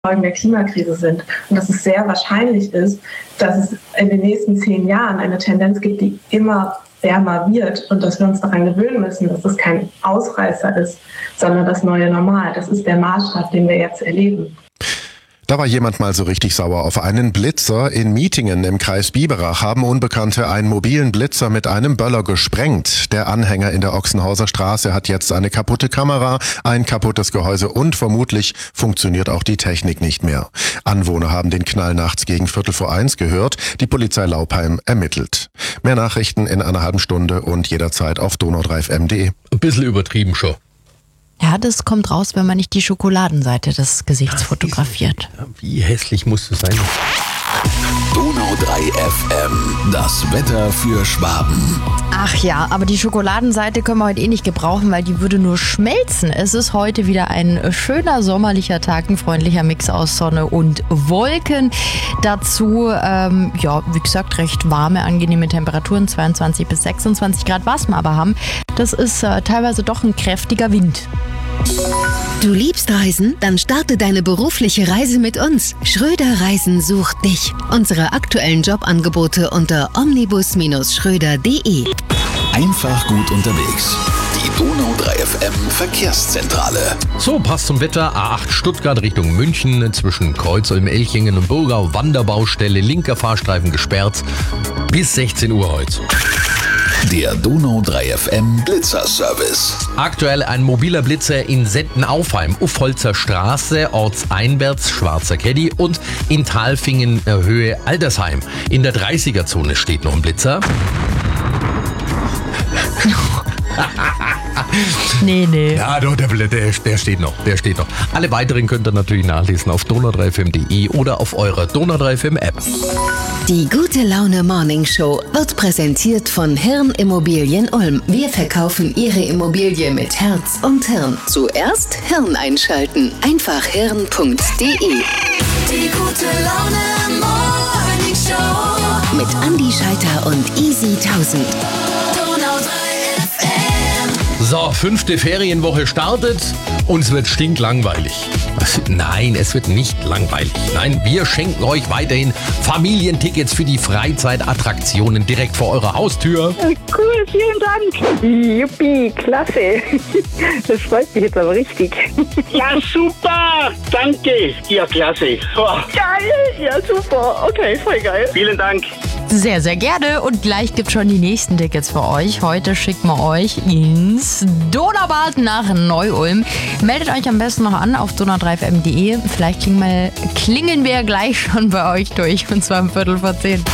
Folgen der Klimakrise sind und dass es sehr wahrscheinlich ist, dass es in den nächsten 10 Jahren eine Tendenz gibt, die immer wärmer wird und dass wir uns daran gewöhnen müssen, dass es kein Ausreißer ist, sondern das neue Normal. Das ist der Maßstab, den wir jetzt erleben. Da war jemand mal so richtig sauer auf einen Blitzer. In Mietingen im Kreis Biberach haben Unbekannte einen mobilen Blitzer mit einem Böller gesprengt. Der Anhänger in der Ochsenhauser Straße hat jetzt eine kaputte Kamera, ein kaputtes Gehäuse und vermutlich funktioniert auch die Technik nicht mehr. Anwohner haben den Knall nachts gegen 1:45 gehört. Die Polizei Laupheim ermittelt. Mehr Nachrichten in einer halben Stunde und jederzeit auf donau3fm.de. Ein bisschen übertrieben schon. Ja, das kommt raus, wenn man nicht die Schokoladenseite des Gesichts fotografiert. Wie hässlich musst du sein? Donau3FM, das Wetter für Schwaben. Ach ja, aber die Schokoladenseite können wir heute nicht gebrauchen, weil die würde nur schmelzen. Es ist heute wieder ein schöner sommerlicher Tag, ein freundlicher Mix aus Sonne und Wolken. Dazu, wie gesagt, recht warme, angenehme Temperaturen, 22 bis 26 Grad. Was wir aber haben, das ist teilweise doch ein kräftiger Wind. Du liebst Reisen? Dann starte deine berufliche Reise mit uns. Schröder Reisen sucht dich. Unsere aktuellen Jobangebote unter omnibus-schröder.de. Einfach gut unterwegs. Die Donau3FM Verkehrszentrale. So, passt zum Wetter. A8 Stuttgart Richtung München zwischen Kreuzolm-Elchingen und Burgau. Wanderbaustelle, linker Fahrstreifen gesperrt. Bis 16 Uhr heute. Der Donau3FM Blitzerservice. Aktuell ein mobiler Blitzer in Settenaufheim, Uffholzer Straße, ortseinwärts Schwarzer Caddy und in Talfingen Höhe Altersheim. In der 30er-Zone steht noch ein Blitzer. Nee. Ja, doch, der steht noch. Alle weiteren könnt ihr natürlich nachlesen auf donau3fm.de oder auf eurer Donau3FM App. Die Gute Laune Morning Show wird präsentiert von Hirn Immobilien Ulm. Wir verkaufen Ihre Immobilie mit Herz und Hirn. Zuerst Hirn einschalten. Einfach hirn.de. Die Gute Laune Morning Show Mit Andi Scheiter und Easy 1000. So, 5. Ferienwoche startet und es wird stinklangweilig. Nein, es wird nicht langweilig. Nein, wir schenken euch weiterhin Familientickets für die Freizeitattraktionen direkt vor eurer Haustür. Cool, vielen Dank. Juppie, klasse. Das freut mich jetzt aber richtig. Ja, super. Danke. Ja, klasse. Oh. Geil, ja super. Okay, voll geil. Vielen Dank. Sehr, sehr gerne. Und gleich gibt es schon die nächsten Tickets für euch. Heute schicken wir euch ins Donaubad nach Neu-Ulm. Meldet euch am besten noch an auf donau3fm.de. Vielleicht klingeln wir gleich schon bei euch durch. Und zwar um 9:45.